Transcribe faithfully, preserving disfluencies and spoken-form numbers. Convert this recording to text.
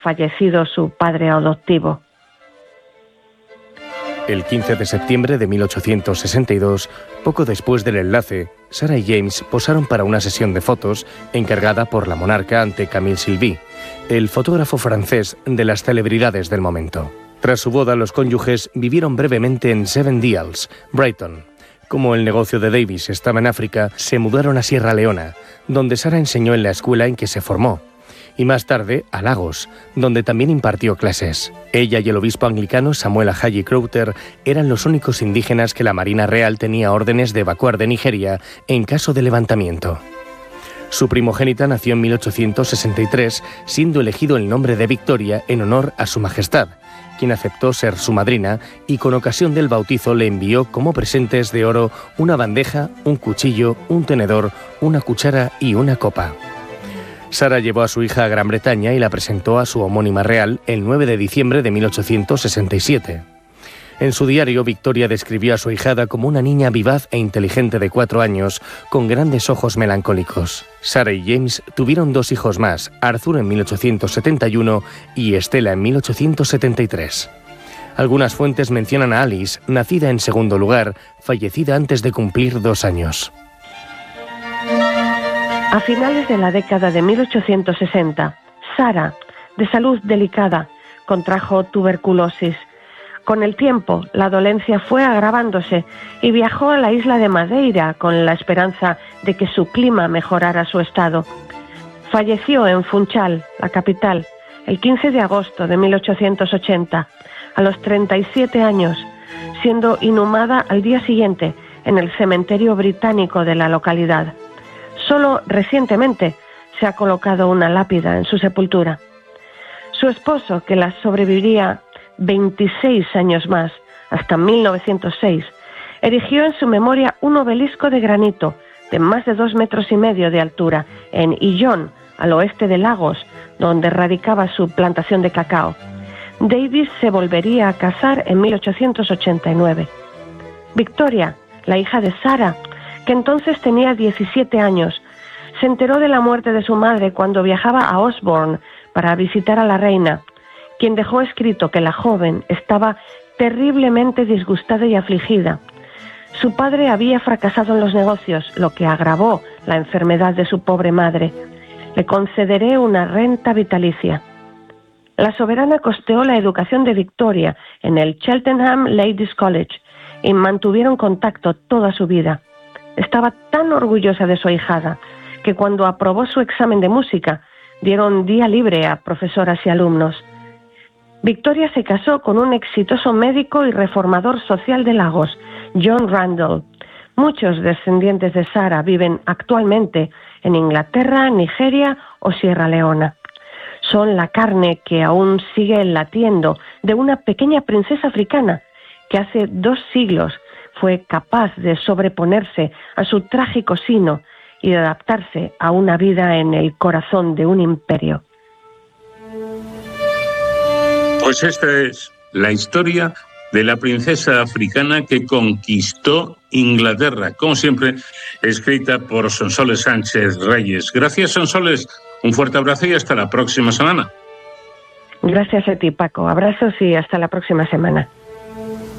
fallecido su padre adoptivo. El quince de septiembre de mil ochocientos sesenta y dos, poco después del enlace, Sarah y James posaron para una sesión de fotos encargada por la monarca ante Camille Sylvie, el fotógrafo francés de las celebridades del momento. Tras su boda, los cónyuges vivieron brevemente en Seven Dials, Brighton. Como el negocio de Davis estaba en África, se mudaron a Sierra Leona, donde Sarah enseñó en la escuela en que se formó, y más tarde a Lagos, donde también impartió clases. Ella y el obispo anglicano Samuel Ajayi Crowther eran los únicos indígenas que la Marina Real tenía órdenes de evacuar de Nigeria en caso de levantamiento. Su primogénita nació en mil ochocientos sesenta y tres, siendo elegido el nombre de Victoria en honor a su majestad, quien aceptó ser su madrina y con ocasión del bautizo le envió como presentes de oro una bandeja, un cuchillo, un tenedor, una cuchara y una copa. Sarah llevó a su hija a Gran Bretaña y la presentó a su homónima real el nueve de diciembre de mil ochocientos sesenta y siete. En su diario, Victoria describió a su ahijada como una niña vivaz e inteligente de cuatro años, con grandes ojos melancólicos. Sarah y James tuvieron dos hijos más, Arthur en mil ochocientos setenta y uno y Estela en mil ochocientos setenta y tres. Algunas fuentes mencionan a Alice, nacida en segundo lugar, fallecida antes de cumplir dos años. A finales de la década de mil ochocientos sesenta, Sarah, de salud delicada, contrajo tuberculosis. Con el tiempo, la dolencia fue agravándose y viajó a la isla de Madeira con la esperanza de que su clima mejorara su estado. Falleció en Funchal, la capital, el quince de agosto de mil ochocientos ochenta, a los treinta y siete años, siendo inhumada al día siguiente en el cementerio británico de la localidad. Solo recientemente se ha colocado una lápida en su sepultura. Su esposo, que la sobreviviría veintiséis años más, hasta mil novecientos seis, erigió en su memoria un obelisco de granito de más de dos metros y medio de altura en Illón, al oeste de Lagos, donde radicaba su plantación de cacao. Davis se volvería a casar en mil ochocientos ochenta y nueve. Victoria, la hija de Sarah, que entonces tenía diecisiete años, se enteró de la muerte de su madre cuando viajaba a Osborne para visitar a la reina, quien dejó escrito que la joven estaba terriblemente disgustada y afligida. Su padre había fracasado en los negocios, lo que agravó la enfermedad de su pobre madre. Le concederé una renta vitalicia. La soberana costeó la educación de Victoria en el Cheltenham Ladies College y mantuvieron contacto toda su vida. Estaba tan orgullosa de su ahijada que cuando aprobó su examen de música dieron día libre a profesoras y alumnos. Victoria se casó con un exitoso médico y reformador social de Lagos, John Randall. Muchos descendientes de Sarah viven actualmente en Inglaterra, Nigeria o Sierra Leona. Son la carne que aún sigue latiendo de una pequeña princesa africana que hace dos siglos fue capaz de sobreponerse a su trágico sino y de adaptarse a una vida en el corazón de un imperio. Pues esta es la historia de la princesa africana que conquistó Inglaterra, como siempre, escrita por Sonsoles Sánchez Reyes. Gracias, Sonsoles. Un fuerte abrazo y hasta la próxima semana. Gracias a ti, Paco. Abrazos y hasta la próxima semana.